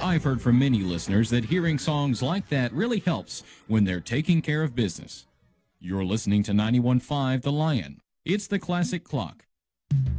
I've heard from many listeners that hearing songs like that really helps when they're taking care of business. You're listening to 91.5 The Lion. It's the Classic Clock.